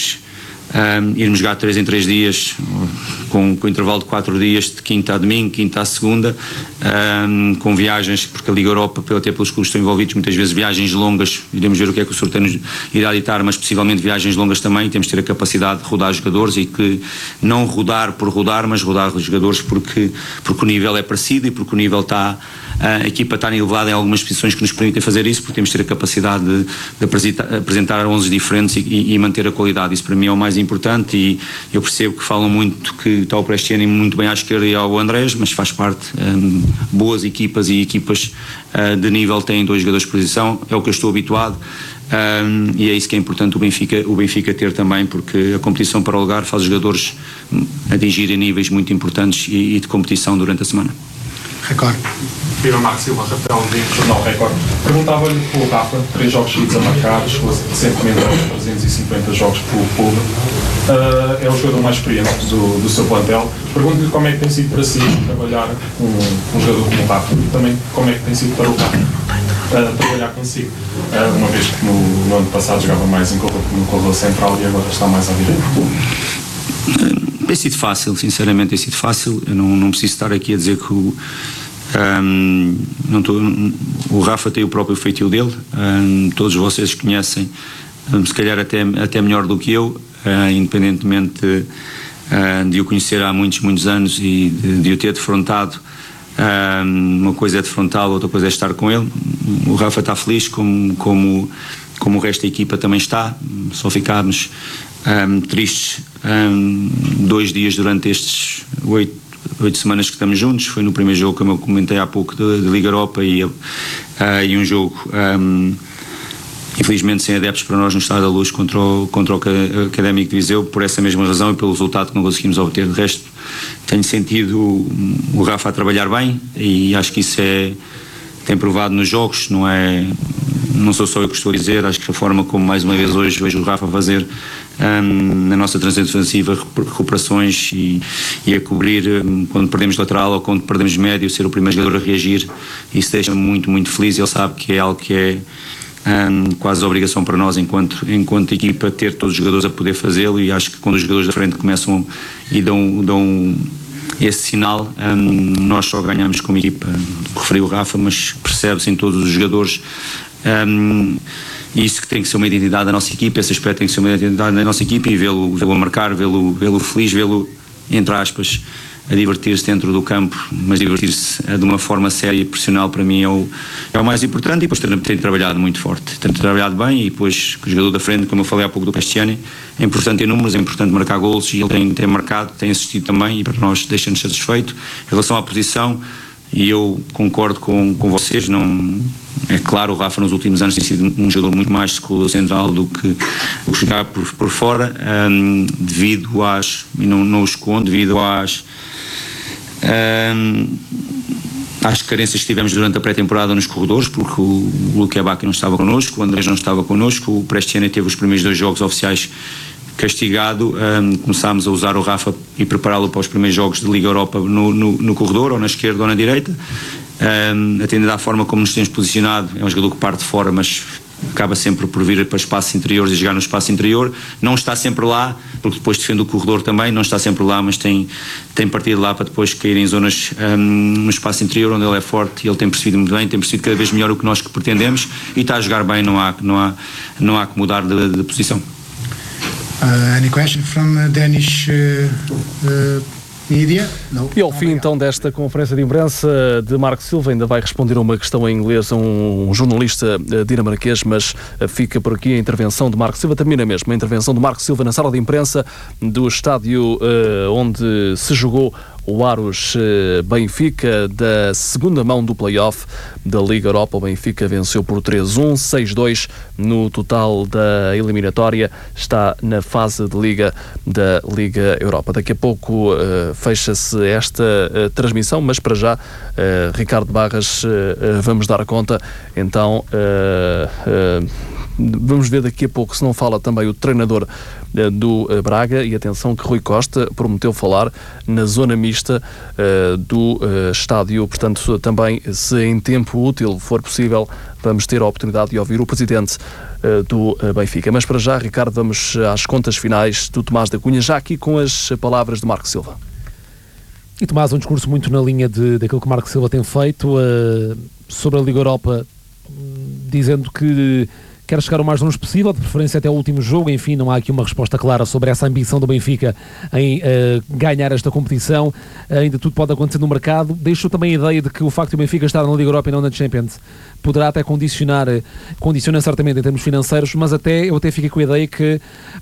irmos jogar 3 em 3 dias, com intervalo de 4 dias, de quinta a domingo, quinta a segunda, com viagens, porque a Liga Europa, até pelos clubes que estão envolvidos, muitas vezes viagens longas, iremos ver o que é que o sorteio nos irá ditar, mas possivelmente viagens longas também, temos de ter a capacidade de rodar jogadores e que não rodar por rodar, mas rodar os jogadores porque o nível é parecido e porque o nível a equipa está nivelada em algumas posições que nos permitem fazer isso, porque temos de ter a capacidade de apresentar 11 diferentes e manter a qualidade. Isso para mim é o mais importante e eu percebo que falam muito que está o Prestiani muito bem à esquerda e ao Andrés, mas faz parte. Boas equipas e equipas de nível têm 2 jogadores de posição, é o que eu estou habituado. E é isso que é importante o Benfica ter também, porque a competição para o lugar faz os jogadores atingirem níveis muito importantes e de competição durante a semana. Record. Viva Marcos Silva, Rafael Rodrigues, Jornal Record. Perguntava-lhe pelo Rafa, 3 jogos seguidos a marcar, chegou recentemente aos 350 jogos pelo clube. É o jogador mais experiente do seu plantel. Pergunto-lhe como é que tem sido para si trabalhar com um jogador como o Rafa e também como é que tem sido para o Rafa trabalhar consigo, uma vez que no ano passado jogava mais no corredor central e agora está mais à direita. Tem sido fácil, sinceramente tem sido fácil. Eu não preciso estar aqui a dizer que o Rafa tem o próprio feitio dele, todos vocês conhecem, se calhar até melhor do que eu, independentemente de o conhecer há muitos anos e de o ter defrontado. Uma coisa é defrontá-lo, outra coisa é estar com ele. O Rafa está feliz, como o resto da equipa também está. Só ficámos tristes 2 dias durante estes 8 semanas que estamos juntos. Foi no primeiro jogo, como eu comentei há pouco, de Liga Europa e um jogo infelizmente sem adeptos para nós no Estádio da Luz contra o Académico de Viseu, por essa mesma razão e pelo resultado que não conseguimos obter. De resto, tenho sentido o Rafa a trabalhar bem e acho que isso tem provado nos jogos. Não é não sou só eu que estou a dizer, acho que a forma como mais uma vez hoje vejo o Rafa fazer na nossa transição defensiva, recuperações e a cobrir quando perdemos lateral ou quando perdemos médio, ser o primeiro jogador a reagir, isso deixa-me muito, muito feliz. Ele sabe que é algo que é quase obrigação para nós enquanto equipa ter todos os jogadores a poder fazê-lo, e acho que quando os jogadores da frente começam e dão esse sinal, nós só ganhamos como equipa. Referi o Rafa, mas percebe-se em todos os jogadores isso que tem que ser uma identidade da nossa equipa, esse aspecto tem que ser uma identidade da nossa equipa, e vê-lo a marcar, vê-lo feliz, vê-lo, entre aspas, a divertir-se dentro do campo, mas divertir-se de uma forma séria e profissional, para mim é o mais importante. E depois tem trabalhado muito forte, tem trabalhado bem, e depois o jogador da frente, como eu falei há pouco do Cristiano, é importante ter números, é importante marcar golos, e ele tem marcado, tem assistido também, e para nós deixa-nos satisfeito. Em relação à posição, e eu concordo com vocês, não, é claro, o Rafa nos últimos anos tem sido um jogador muito mais seguro central do que jogar por fora, devido às, e não o escondo, devido às carências que tivemos durante a pré-temporada nos corredores, porque o Luque Abaca não estava connosco, o Andrés não estava connosco, o Prestiani teve os primeiros 2 jogos oficiais castigado. Começámos a usar o Rafa e prepará-lo para os primeiros jogos de Liga Europa no corredor, ou na esquerda ou na direita, atendendo à forma como nos temos posicionado. É um jogador que parte de fora, mas acaba sempre por vir para espaços interiores e jogar no espaço interior. Não está sempre lá, porque depois defende o corredor também, não está sempre lá, mas tem partido lá para depois cair em zonas no espaço interior, onde ele é forte, e ele tem percebido muito bem, tem percebido cada vez melhor o que nós pretendemos, e está a jogar bem, não há que mudar de posição. Any question from Danish media? No. E ao fim então desta conferência de imprensa de Marco Silva, ainda vai responder a uma questão em inglês a um jornalista dinamarquês, mas fica por aqui a intervenção de Marco Silva. Termina mesmo a intervenção de Marco Silva na sala de imprensa do estádio onde se jogou o Aros Benfica, da segunda mão do play-off da Liga Europa. O Benfica venceu por 3-1, 6-2 no total da eliminatória. Está na fase de Liga da Liga Europa. Daqui a pouco fecha-se esta transmissão, mas para já, Ricardo Barras, vamos dar conta. Então, vamos ver daqui a pouco se não fala também o treinador do Braga, e atenção que Rui Costa prometeu falar na zona mista do estádio, portanto também, se em tempo útil for possível, vamos ter a oportunidade de ouvir o presidente do Benfica. Mas para já, Ricardo, vamos às contas finais do Tomás da Cunha, já aqui com as palavras de Marco Silva. E Tomás, um discurso muito na linha daquilo que Marco Silva tem feito sobre a Liga Europa, dizendo que quer chegar o mais longe possível, de preferência até o último jogo. Enfim, não há aqui uma resposta clara sobre essa ambição do Benfica em ganhar esta competição. Ainda tudo pode acontecer no mercado. Deixou também a ideia de que o facto de o Benfica estar na Liga Europa e não na Champions poderá até condiciona certamente em termos financeiros, mas eu até fiquei com a ideia que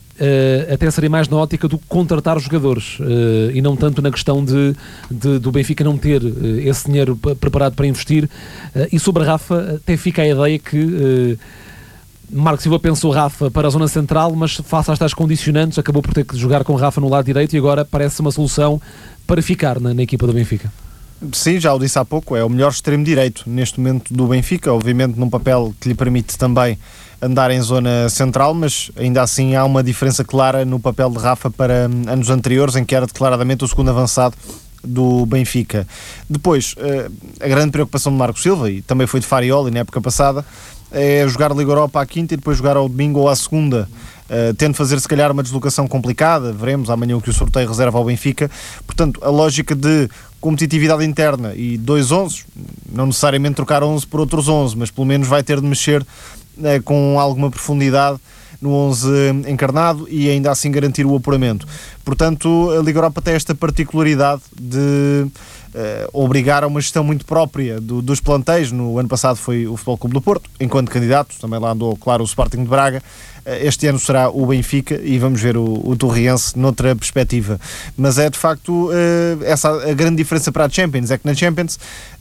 até seria mais na ótica do contratar jogadores e não tanto na questão do Benfica não ter esse dinheiro preparado para investir. E sobre a Rafa, até fica a ideia que Marco Silva pensou Rafa para a zona central, mas face às tais condicionantes acabou por ter que jogar com Rafa no lado direito, e agora parece uma solução para ficar na equipa do Benfica. Sim, já o disse há pouco, é o melhor extremo direito neste momento do Benfica, obviamente num papel que lhe permite também andar em zona central, mas ainda assim há uma diferença clara no papel de Rafa para anos anteriores, em que era declaradamente o segundo avançado do Benfica. Depois, a grande preocupação de Marco Silva, e também foi de Farioli na época passada, é jogar a Liga Europa à quinta e depois jogar ao domingo ou à segunda, tendo de fazer se calhar uma deslocação complicada. Veremos amanhã o que o sorteio reserva ao Benfica. Portanto, a lógica de competitividade interna e 2 11, não necessariamente trocar 11 por outros 11, mas pelo menos vai ter de mexer com alguma profundidade no 11 encarnado e ainda assim garantir o apuramento. Portanto, a Liga Europa tem esta particularidade de obrigar a uma gestão muito própria dos plantéis. No ano passado foi o Futebol Clube do Porto, enquanto candidato, também lá andou, claro, o Sporting de Braga. Este ano será o Benfica e vamos ver o Torriense noutra perspectiva. Mas é de facto essa a grande diferença para a Champions, é que na Champions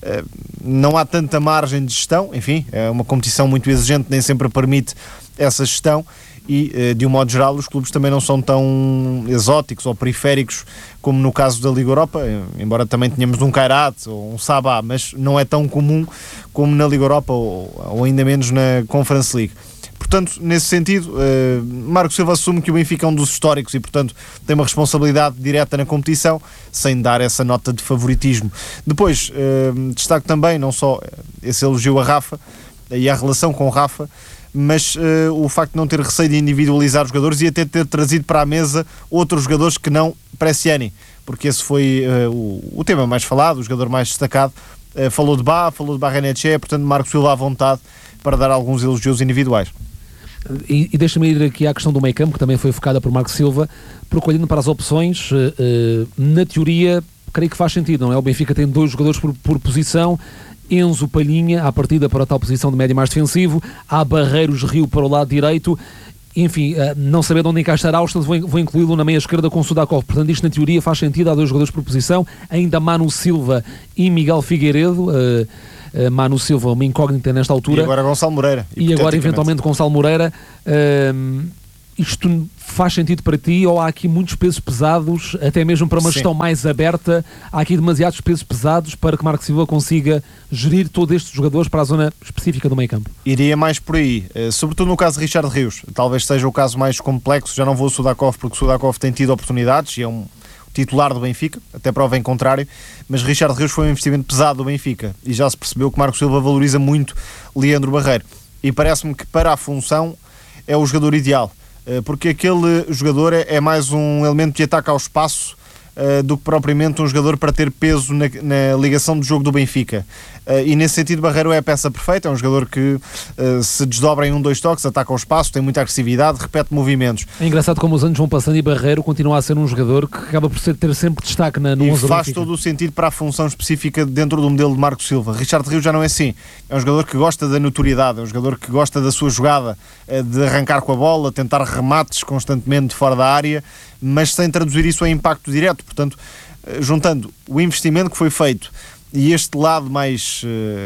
não há tanta margem de gestão, enfim, é uma competição muito exigente, nem sempre permite essa gestão, e, de um modo geral, os clubes também não são tão exóticos ou periféricos como no caso da Liga Europa, embora também tenhamos um Kairat ou um Sabah, mas não é tão comum como na Liga Europa ou ainda menos na Conference League. Portanto, nesse sentido, Marco Silva assume que o Benfica é um dos históricos e, portanto, tem uma responsabilidade direta na competição, sem dar essa nota de favoritismo. Depois, destaco também, não só esse elogio a Rafa e a relação com o Rafa, mas o facto de não ter receio de individualizar os jogadores e até ter trazido para a mesa outros jogadores que não Bresciani, porque esse foi o tema mais falado, o jogador mais destacado. Falou de Barrenetxea, portanto, Marco Silva à vontade para dar alguns elogios individuais. E deixa-me ir aqui à questão do meio campo, que também foi focada por Marco Silva, porque olhando para as opções, na teoria, creio que faz sentido, não é? O Benfica tem 2 jogadores por posição, Enzo Palhinha, à partida para a tal posição de médio mais defensivo, há Barreiros Rio para o lado direito, enfim, não sabendo onde encaixar Austin, vou incluí-lo na meia esquerda com Sudakov, portanto isto na teoria faz sentido, há 2 jogadores por posição, ainda Manu Silva e Miguel Figueiredo, Manu Silva, uma incógnita nesta altura. E agora Gonçalo Moreira. E agora eventualmente Gonçalo Moreira. Isto faz sentido para ti ou há aqui muitos pesos pesados, até mesmo para uma gestão mais aberta, há aqui demasiados pesos pesados para que Marco Silva consiga gerir todos estes jogadores para a zona específica do meio campo? Iria mais por aí, sobretudo no caso de Richard Rios, talvez seja o caso mais complexo, já não vou a Sudakov porque o Sudakov tem tido oportunidades e é um titular do Benfica, até prova em contrário, mas Richard Rios foi um investimento pesado do Benfica e já se percebeu que Marco Silva valoriza muito Leandro Barreiro e parece-me que para a função é o jogador ideal, porque aquele jogador é mais um elemento de ataque ao espaço do que propriamente um jogador para ter peso na ligação do jogo do Benfica. E nesse sentido Barreiro é a peça perfeita, é um jogador que se desdobra em 1-2 toques, ataca ao espaço, tem muita agressividade, repete movimentos. É engraçado como os anos vão passando e Barreiro continua a ser um jogador que acaba por ter sempre destaque no 11 do Benfica. E faz todo o sentido para a função específica dentro do modelo de Marco Silva. Richard Rios já não é assim, é um jogador que gosta da notoriedade, é um jogador que gosta da sua jogada, de arrancar com a bola, tentar remates constantemente fora da área, mas sem traduzir isso em impacto direto. Portanto, juntando o investimento que foi feito e este lado mais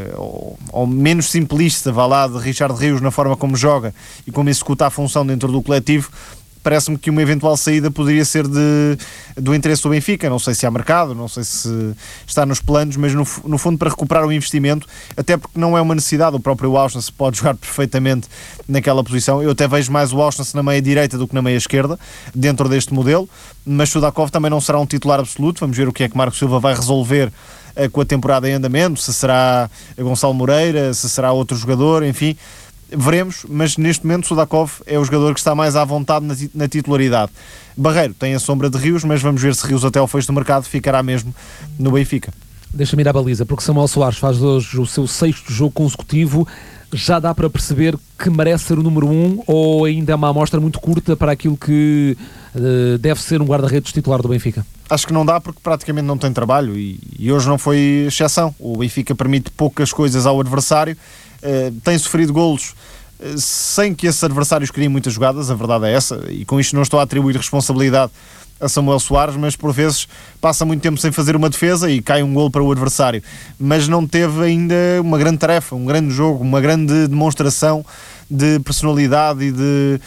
ou menos simplista, vá lá, de Richard Rios na forma como joga e como executa a função dentro do coletivo, parece-me que uma eventual saída poderia ser do interesse do Benfica. Não sei se há mercado, não sei se está nos planos, mas no fundo para recuperar o investimento, até porque não é uma necessidade, o próprio Auschwitz pode jogar perfeitamente naquela posição. Eu até vejo mais o Auschwitz na meia direita do que na meia esquerda, dentro deste modelo, mas Sudakov também não será um titular absoluto. Vamos ver o que é que Marco Silva vai resolver com a temporada em andamento, se será Gonçalo Moreira, se será outro jogador, enfim, veremos, mas neste momento Sudakov é o jogador que está mais à vontade na titularidade. Barreiro tem a sombra de Rios, mas vamos ver se Rios até ao fecho do mercado ficará mesmo no Benfica. Deixa-me ir à baliza, porque Samuel Soares faz hoje o seu 6º jogo consecutivo. Já dá para perceber que merece ser o número 1 ou ainda é uma amostra muito curta para aquilo que deve ser um guarda-redes titular do Benfica? Acho que não dá porque praticamente não tem trabalho e hoje não foi exceção. O Benfica permite poucas coisas ao adversário, tem sofrido golos sem que esses adversários criem muitas jogadas, a verdade é essa, e com isto não estou a atribuir responsabilidade a Samuel Soares, mas por vezes passa muito tempo sem fazer uma defesa e cai um golo para o adversário, mas não teve ainda uma grande tarefa, um grande jogo, uma grande demonstração de personalidade e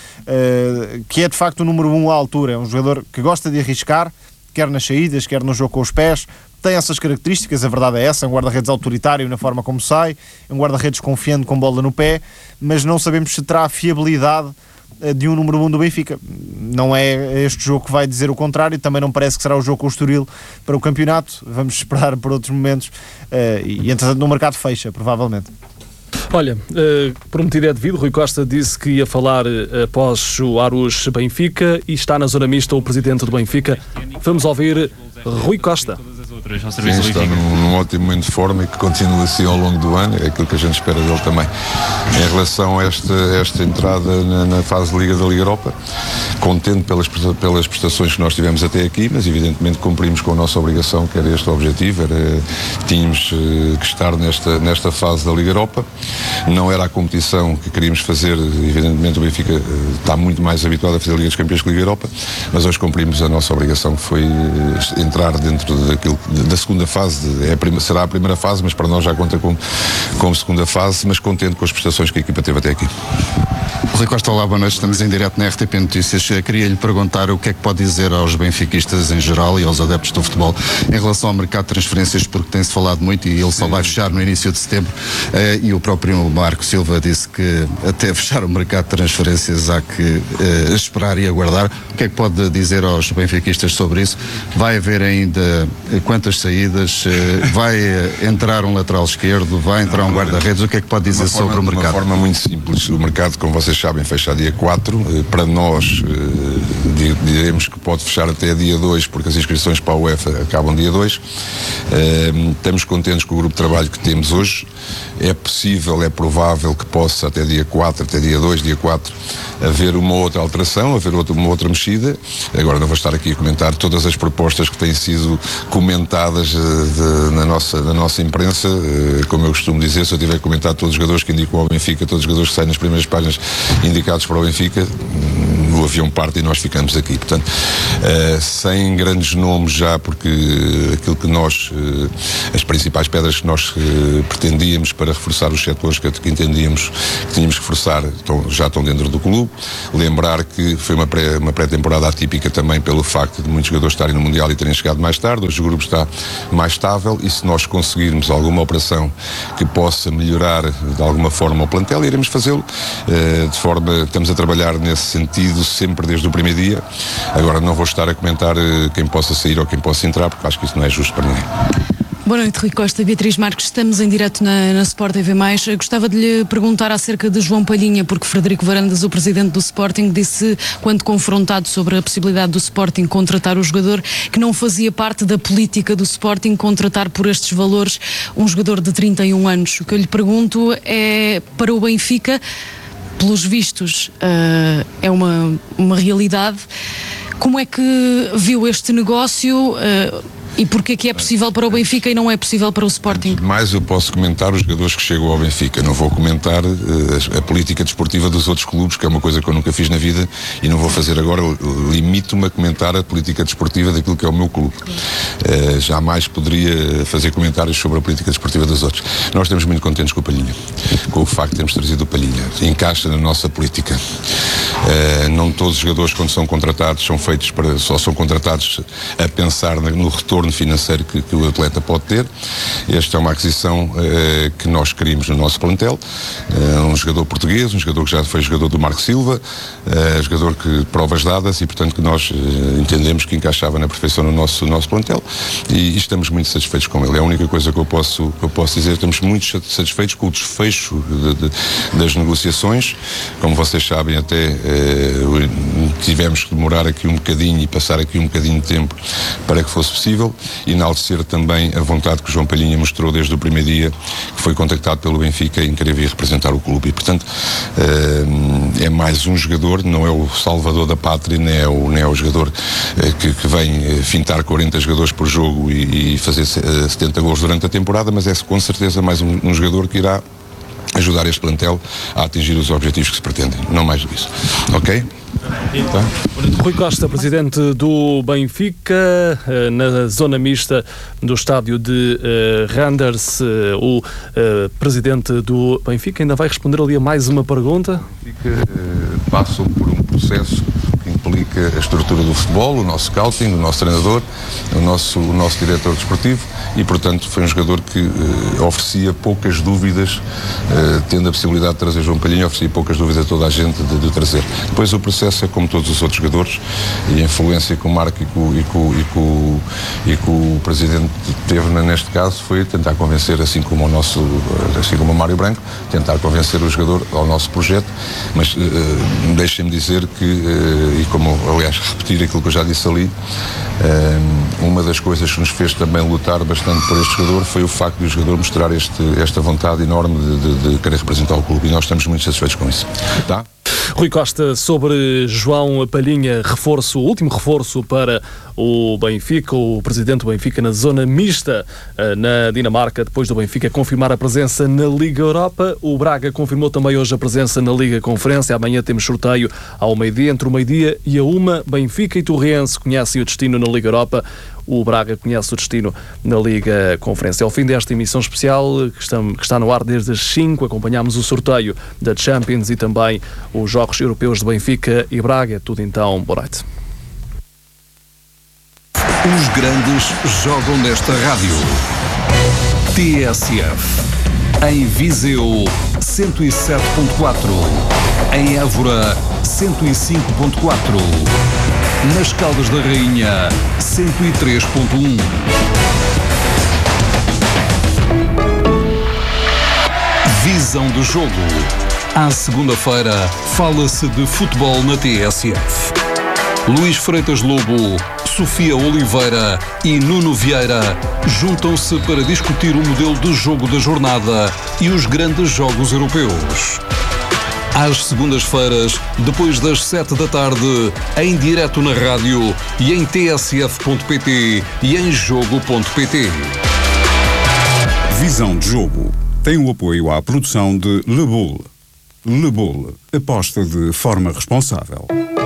que é de facto o número 1 à altura. É um jogador que gosta de arriscar, quer nas saídas, quer no jogo com os pés, tem essas características, a verdade é essa, é um guarda-redes autoritário na forma como sai, é um guarda-redes confiante com bola no pé, mas não sabemos se terá a fiabilidade de um número 1 do Benfica. Não é este jogo que vai dizer o contrário, também não parece que será o jogo com o Estoril para o campeonato, vamos esperar por outros momentos e entretanto no mercado fecha, provavelmente. Olha, prometido é devido, Rui Costa disse que ia falar após o Aarhus Benfica e está na zona mista o presidente do Benfica. Vamos ouvir Rui Costa. Sim, está num ótimo momento de forma e que continua assim ao longo do ano, é aquilo que a gente espera dele também. Em relação a esta entrada na fase de Liga da Liga Europa, contente pelas prestações que nós tivemos até aqui, mas evidentemente cumprimos com a nossa obrigação, que era este o objetivo, tínhamos que estar nesta fase da Liga Europa. Não era a competição que queríamos fazer, evidentemente o Benfica está muito mais habituado a fazer a Liga dos Campeões que a Liga Europa, mas hoje cumprimos a nossa obrigação, que foi entrar dentro da segunda fase. Será a primeira fase, mas para nós já conta como segunda fase, mas contente com as prestações que a equipa teve até aqui. Rui Costa, olá, boa noite. Estamos em direto na RTP Notícias. Queria-lhe perguntar o que é que pode dizer aos benfiquistas em geral e aos adeptos do futebol em relação ao mercado de transferências, porque tem-se falado muito e ele só vai fechar no início de setembro, e o próprio Marco Silva disse que até fechar o mercado de transferências há que esperar e aguardar. O que é que pode dizer aos benfiquistas sobre isso? Vai haver ainda quantas saídas? Vai entrar um lateral esquerdo? Vai entrar um guarda-redes? O que é que pode dizer sobre o mercado? De uma forma muito simples. O mercado, como vocês sabem, fecha dia 4. Para nós, diremos que pode fechar até dia 2, porque as inscrições para a UEFA acabam dia 2. Estamos contentes com o grupo de trabalho que temos hoje. É possível, é provável que possa até dia 4, até dia 2, dia 4, haver uma outra alteração, haver uma outra mexida. Agora não vou estar aqui a comentar todas as propostas que têm sido comentadas na nossa imprensa. Como eu costumo dizer, se eu tiver comentado todos os jogadores que indicam ao Benfica, todos os jogadores que saem nas primeiras páginas indicados para o Benfica, o avião parte e nós ficamos aqui. Portanto, sem grandes nomes já, porque aquilo que nós, as principais pedras que nós pretendíamos para reforçar os setores que entendíamos que tínhamos que reforçar, já estão dentro do clube. Lembrar que foi uma pré-temporada atípica também pelo facto de muitos jogadores estarem no Mundial e terem chegado mais tarde. Hoje o grupo está mais estável e se nós conseguirmos alguma operação que possa melhorar de alguma forma o plantel, iremos fazê-lo. Estamos a trabalhar nesse sentido sempre desde o primeiro dia. Agora não vou estar a comentar quem possa sair ou quem possa entrar, porque acho que isso não é justo para ninguém. Boa noite, Rui Costa. Beatriz Marques, estamos em direto na Sport TV+. Gostava de lhe perguntar acerca de João Palhinha, porque Frederico Varandas, o presidente do Sporting, disse, quando confrontado sobre a possibilidade do Sporting contratar o jogador, que não fazia parte da política do Sporting contratar por estes valores um jogador de 31 anos. O que eu lhe pergunto é, para o Benfica, pelos vistos, é uma realidade. Como é que viu este negócio? E porquê que é possível para o Benfica e não é possível para o Sporting? Mais eu posso comentar os jogadores que chegam ao Benfica. Não vou comentar a política desportiva dos outros clubes, que é uma coisa que eu nunca fiz na vida e não vou fazer agora. Limito-me a comentar a política desportiva daquilo que é o meu clube. Jamais poderia fazer comentários sobre a política desportiva dos outros. Nós estamos muito contentes com o Palhinha, com o facto de termos trazido o Palhinha. Encaixa na nossa política. Não todos os jogadores, quando são contratados, só são contratados a pensar no retorno financeiro que o atleta pode ter. Esta é uma aquisição que nós queríamos no nosso plantel. Um jogador português, um jogador que já foi jogador do Marco Silva, jogador que provas dadas e, portanto, que nós entendemos que encaixava na perfeição no nosso plantel e estamos muito satisfeitos com ele. É a única coisa que eu posso dizer. Estamos muito satisfeitos com o desfecho das negociações. Como vocês sabem, até tivemos que demorar aqui um bocadinho e passar aqui um bocadinho de tempo para que fosse possível. E enaltecer também a vontade que o João Palhinha mostrou desde o primeiro dia que foi contactado pelo Benfica em querer vir representar o clube. E, portanto, é mais um jogador, não é o salvador da pátria, nem é o jogador que vem fintar 40 jogadores por jogo e fazer 70 gols durante a temporada, mas é com certeza mais um jogador que irá ajudar este plantel a atingir os objetivos que se pretendem, não mais do que isso. Ok? Então. Rui Costa, presidente do Benfica, na zona mista do estádio de Randers, o presidente do Benfica ainda vai responder ali a mais uma pergunta. Benfica passam por um processo que implica a estrutura do futebol, o nosso scouting, o nosso treinador, o nosso diretor desportivo e, portanto, foi um jogador que oferecia poucas dúvidas, tendo a possibilidade de trazer João Palhinha, oferecia poucas dúvidas a toda a gente de trazer. Depois o processo é como todos os outros jogadores e a influência que o Marco e que o presidente teve neste caso foi tentar convencer, assim como o Mário Branco, tentar convencer o jogador ao nosso projeto, mas deixem-me dizer que, e como aliás repetir aquilo que eu já disse ali, uma das coisas que nos fez também lutar bastante por este jogador foi o facto de o jogador mostrar esta vontade enorme de querer representar o clube e nós estamos muito satisfeitos com isso. Tá? Rui Costa, sobre João Palhinha, último reforço para o Benfica, o presidente do Benfica na zona mista na Dinamarca, depois do Benfica confirmar a presença na Liga Europa. O Braga confirmou também hoje a presença na Liga Conferência. Amanhã temos sorteio ao meio-dia, entre o meio-dia e a 1. Benfica e Torrense conhecem o destino na Liga Europa. o Braga conhece o destino na Liga Conferência. Ao fim desta emissão especial, que está no ar desde as 5, acompanhamos o sorteio da Champions e também os Jogos Europeus de Benfica e Braga. É tudo então, boa noite. Os grandes jogam nesta rádio. TSF. Em Viseu, 107.4. Em Évora, 105.4. Nas Caldas da Rainha, 103.1. Visão do jogo. À segunda-feira, fala-se de futebol na TSF. Luís Freitas Lobo, Sofia Oliveira e Nuno Vieira juntam-se para discutir o modelo de jogo da jornada e os grandes jogos europeus. Às segundas-feiras, depois das 7 da tarde, em direto na rádio e em tsf.pt e em jogo.pt. Visão de jogo tem o apoio à produção de Le Boule. Le Boule, aposta de forma responsável.